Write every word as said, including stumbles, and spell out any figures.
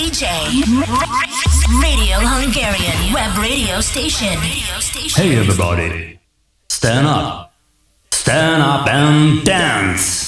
D J. Radio Hungarian web radio station. Hey everybody, stand up, stand up and dance.